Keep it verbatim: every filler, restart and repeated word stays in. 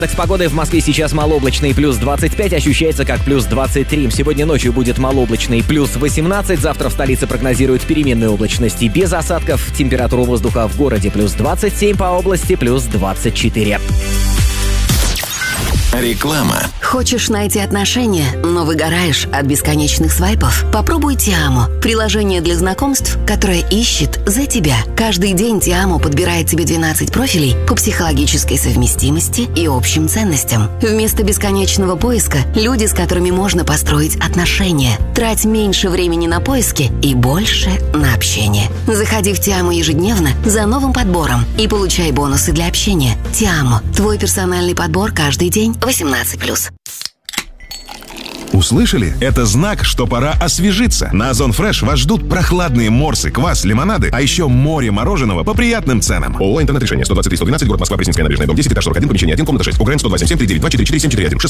Так, с погодой в Москве сейчас малооблачный плюс двадцать пять, ощущается как плюс двадцать три. Сегодня ночью будет малооблачный плюс восемнадцать. Завтра в столице прогнозируют переменную облачность и без осадков. Температура воздуха в городе плюс двадцать семь, по области плюс двадцать четыре. Реклама. Хочешь найти отношения, но выгораешь от бесконечных свайпов? Попробуй Тиамо. Приложение для знакомств, которое ищет за тебя. Каждый день Тиамо подбирает тебе двенадцать профилей по психологической совместимости и общим ценностям. Вместо бесконечного поиска – люди, с которыми можно построить отношения. Трать меньше времени на поиски и больше на общение. Заходи в Тиамо ежедневно за новым подбором и получай бонусы для общения. Тиамо – твой персональный подбор каждый день. восемнадцать плюс. Услышали? Это знак, что пора освежиться. На Озон Фреш вас ждут прохладные морсы, квас, лимонады, а еще море мороженого по приятным ценам. ООО «Интернет-решение», сто двадцать три сто двенадцать, город Москва, Пресненская набережная, дом десять, этаж сорок один, помещение один, комната шесть. УГРН сто два семь семь три девять два четыре четыре семь четыре один.